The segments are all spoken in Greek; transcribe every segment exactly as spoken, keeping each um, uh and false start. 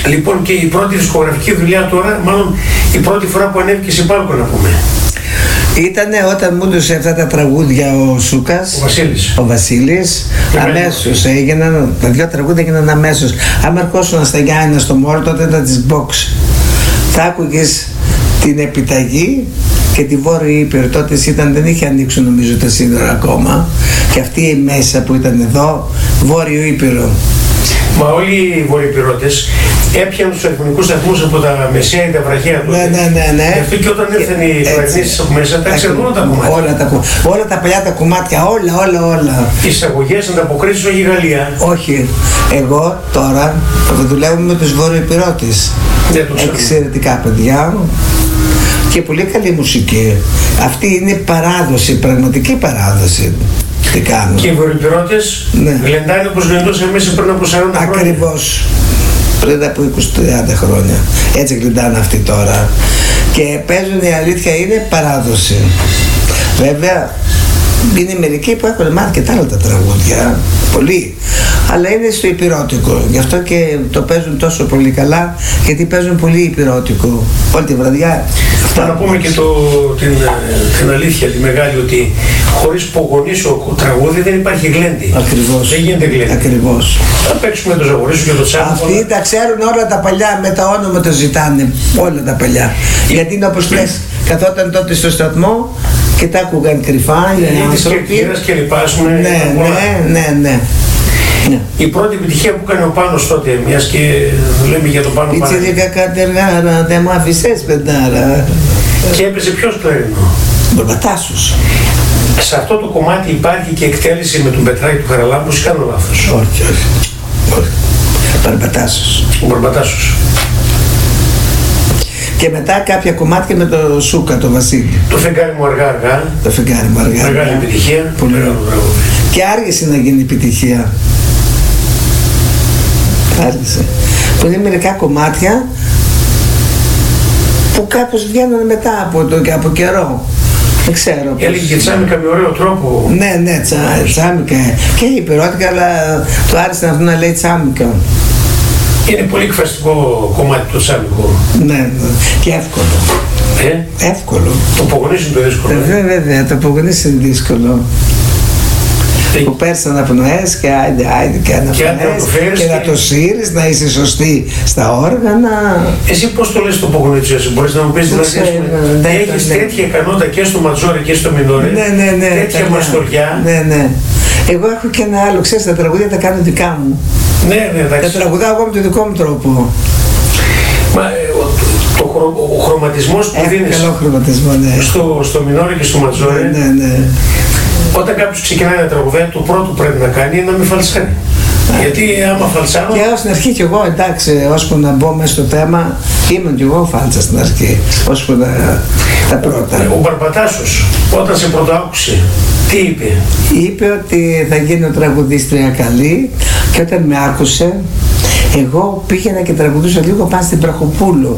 Λοιπόν, και η πρώτη δισκογραφική δουλειά τώρα, μάλλον η πρώτη φορά που ανέβηκε σε πάλκο, να πούμε. Ήτανε όταν μου έδωσε αυτά τα τραγούδια ο Σούκας, Ο Βασίλης. ο Βασίλης, αμέσως έγιναν, τα δυο τραγούδια έγιναν αμέσως. Άμα ερχόσουν στα Γιάννηνα στο Μόρ, τότε ήταν τις box. Θα άκουγες την επιταγή και τη Βόρειο Ήπειρο. Τότε ήταν, δεν είχε ανοίξει νομίζω τα σύνορα ακόμα. Και αυτή η μέσα που ήταν εδώ, Βόρειο Ήπειρο. Μα όλοι οι βορειοπυρώτες έπιαναν τους αριθμητικούς σταθμούς από τα μεσαία ή τα βραχαία τότε. Ναι, ναι, ναι, ναι. Γι' αυτό και όταν ήρθαν οι κυβερνήσεις από μέσα, τα ξέρουν όλα τα κομμάτια. Όλα τα, όλα τα παλιά τα κομμάτια, όλα, όλα, όλα. Οι εισαγωγές, ανταποκρίσεις, όχι η Γαλλία. Όχι. Εγώ τώρα δουλεύω με τους βορειοπυρώτες. Ναι, το ξέρω. Εξαιρετικά παιδιά. Και πολύ καλή μουσική. Αυτή είναι παράδοση, πραγματική παράδοση. Τι κάνουν. Και οι βορειοπυρώτες ναι. γλεντάνε όπως γλεντούσαν μέσα πριν από σαράντα χρόνια. Ακριβώς. Πριν από είκοσι με τριάντα χρόνια. Έτσι γλεντάνε αυτοί τώρα. Και παίζουν, η αλήθεια είναι, παράδοση. Βέβαια, είναι μερικοί που έχουν μάθει και τα άλλα τα τραγούδια. Πολλοί. Αλλά είναι στο υπηρώτικο. Γι' αυτό και το παίζουν τόσο πολύ καλά, γιατί παίζουν πολύ υπηρώτικο. Όλη τη βραδιά. Θα να πούμε και το, την, την αλήθεια, τη μεγάλη, ότι χωρίς πογονίσιο τραγούδι δεν υπάρχει γλέντι. Ακριβώς. Δεν γίνεται γλέντι. Ακριβώς. Θα παίξουμε το Ζαγορίσου και το Τσάκο. Αυτοί όλα τα ξέρουν όλα τα παλιά, με τα όνομα το ζητάνε. Όλα τα παλιά. Γιατί είναι όπως λες, καθόταν τότε στο σταθμό και τα άκουγαν κρυφά οι άνθρωποι. Και λοιπάσουμε. Ναι, ναι, ναι, ναι. Ναι. Η πρώτη επιτυχία που έκανε ο Πάνος τότε, μιας και λέμε για τον Πάνο Παναγιώτη. Πιτσιρίκα κατεργάρα, δεν μου αφήσες πεντάρα. Και έπαιζε ποιος κλαρινό? Μπαρμπατάσος. Σε αυτό το κομμάτι υπάρχει και εκτέλεση με τον Πετράκη του Χαραλάμπου, ή κάνω λάθος? Όχι, όχι. όχι. Μπαρμπατάσος. Ο Μπαρμπατάσος. Και μετά κάποια κομμάτια με το Σούκα, το Βασίλη. Το φεγγάρι μου αργά αργά. Το φεγγάρι μου αργά. Μεγάλη επιτυχία. Πολύ μεγάλο. Και άργησε να γίνει επιτυχία. Άργησε. Που είναι μερικά κομμάτια που κάπως βγαίνουν μετά από, το, από καιρό. Δεν ξέρω. Έλεγε και τσάμικα με ωραίο τρόπο. Ναι, ναι, τσα, τσάμικα. Και υπηρώτικα, αλλά του άρεσε αυτό να λέει τσάμικα. Είναι πολύ εκφραστικό κομμάτι το τσάμικο. Ναι, ναι. Και εύκολο. Ε? Εύκολο. Το πογονίσιο είναι το δύσκολο. Ε, βέβαια, το πογονίσιο είναι δύσκολο. Ε, που παίρνεις αναπνοές και άιντε, άιντε και αναπνοές και, και να το σύρεις, να είσαι σωστή στα όργανα. Εσύ πώς το λες το πογονίσιο εσύ, μπορείς να μου πεις δηλαδή, ναι, έχεις ναι. τέτοια ικανότητα και στο ματζόρι και στο μινόρι, ναι, ναι, ναι, τέτοια ναι, μαστοριά. Ναι, ναι. Εγώ έχω και ένα άλλο, ξέρεις, τα τραγούδια τα κάνω δικά μου. Ναι, ναι, εντάξει. Τα τραγουδάω εγώ με τον δικό μου τρόπο. Μα, ο, το, χρο, ο χρωματισμός που δίνεις καλό χρωματισμό, ναι. στο, στο μινόρι και στο ματζόρι, ναι, ναι, ναι. Όταν κάποιος ξεκινάει να τραγουδάει, το πρώτο που πρέπει να κάνει είναι να μην φαλσάρει. Γιατί άμα φαλσάρω... Και στην αρχή κι εγώ, εντάξει, ώσπου να μπω μέσα στο θέμα, ήμουν κι εγώ φάλτσα στην αρχή, ώσπου να τα πρώτα. Ο Μπαρμπατάσος, όταν σε πρωτοάκουσε, τι είπε? Είπε ότι θα γίνω τραγουδίστρια καλή, και όταν με άκουσε, εγώ πήγαινα και τραγουδούσα λίγο πάνω στην Πραχοπούλου.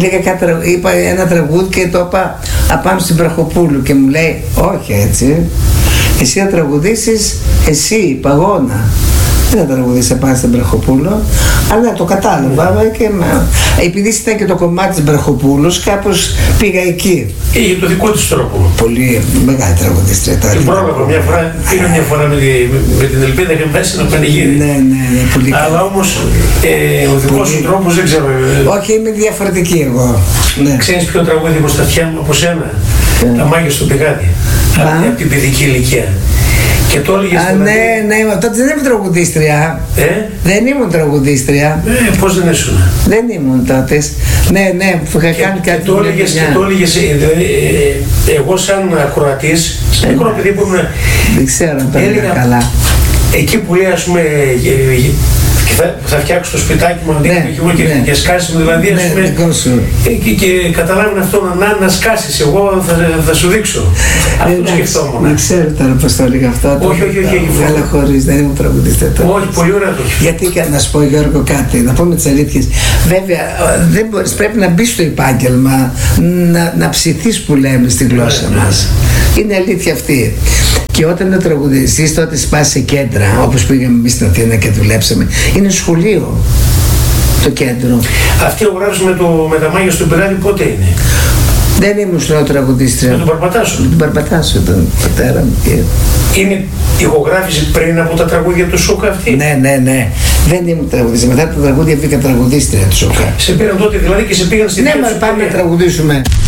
Είπα ένα τραγούδι και το είπα απάνω στην Πραχοπούλου και μου λέει, όχι έτσι, εσύ θα τραγουδήσεις εσύ, Παγώνα. Δεν θα τραγουδήσει πάνω στην Μπραχοπούλου, αλλά το κατάλαβα και με... επειδή ήταν και το κομμάτι της Μπραχοπούλους, κάπως πήγα εκεί. Είχε το δικό της τρόπο. Πολύ μεγάλη τραγουδίστρια. Την πρόλαβα μια φορά, πήγα μια φορά με, τη, με την Ελπίδα και πέσει ένα πανηγύρι. Ναι, ναι, ναι, πολύ καλή. Αλλά όμως ε, ο δικός σου τρόπος δεν ξέρω. Όχι, είμαι διαφορετική εγώ. Ναι. Ξέρεις ποιο τραγούδι έχω στα αυτιά μου από σένα? Yeah. Τα μάγια στο πηγάδι. Από την παιδική ηλικία. Και το έλεγες Α, ναι, ναι, τότε δεν ήμουν τραγουδίστρια. Ε? Δεν ήμουν τραγουδίστρια. Ε, πώς δεν ήσουν? Δεν ήμουν τότε. Ναι, ναι, που είχα κάνει κάτι. Και το έλεγες, και το έλεγες, ε, ε, εγώ σαν ακροατής, σαν μικρό παιδί που ήμουν... Δεν ξέρω αν το έλεγα καλά. Εκεί που λέει, ας πούμε, και θα, θα φτιάξω το σπιτάκι μου, ναι, ναι, και, ναι. και σκάσεις μου, δηλαδή, ας πούμε, ναι, και, και καταλάβαινε αυτό να, να σκάσεις, εγώ θα, θα σου δείξω. Αυτό το σκεφτόμουν. Δεν ξέρω τώρα πώς το έλεγα αυτό. Όχι, όχι, όχι. Βγάλα χωρίς, δεν ήμουν τραγουδιστή τώρα. Όχι, πολύ ωραία το. Γιατί να σου πω, Γιώργο, κάτι, να πούμε τις αλήθειες. Βέβαια, δεν μπορείς, πρέπει να μπει στο επάγγελμα, να, να ψηθείς που λέμε στη γλώσσα μας. Είναι αλήθεια αυτή. Και όταν ο τραγουδιστής τότε σπάσει σε κέντρα, όπως πήγαμε εμείς στην Αθήνα και δουλέψαμε, είναι σχολείο. στο κέντρο. Αυτή η αγοράζωση με, το, με τα μάγια στον Πειράτη πότε είναι? Δεν ήμουν στην τραγουδίστρια. Με τον Παρπατάσο. Με τον Παρπατάσο ήταν πατέρα μου. Και... Είναι ηχογράφηση πριν από τα τραγούδια του Σούκα αυτή? Ναι, ναι, ναι. Δεν ήμουν τραγουδίστρια. Μετά τα τραγούδια βγήκα τραγουδίστρια του Σούκα. Σε πήραν τότε δηλαδή και σε πήγαν στην ναι, μα πάμε να τραγουδήσουμε.